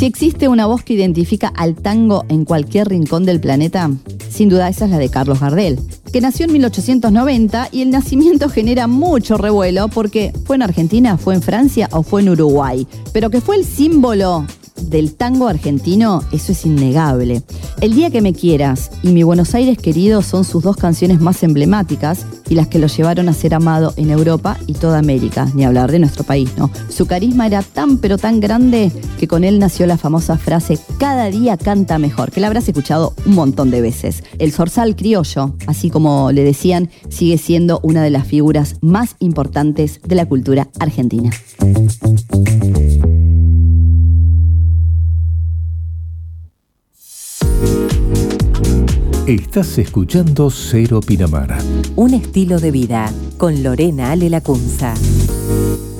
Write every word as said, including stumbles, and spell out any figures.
Si existe una voz que identifica al tango en cualquier rincón del planeta, sin duda esa es la de Carlos Gardel, que nació en mil ochocientos noventa y el nacimiento genera mucho revuelo porque fue en Argentina, fue en Francia o fue en Uruguay, pero que fue el símbolo del tango argentino, eso es innegable. El día que me quieras y Mi Buenos Aires querido son sus dos canciones más emblemáticas y las que lo llevaron a ser amado en Europa y toda América, ni hablar de nuestro país, ¿no? Su carisma era tan pero tan grande que con él nació la famosa frase "cada día canta mejor", que la habrás escuchado un montón de veces. El zorzal criollo, así como le decían, sigue siendo una de las figuras más importantes de la cultura argentina. Estás escuchando Cero Pinamar. Un estilo de vida con Lorena Ale Lacunza.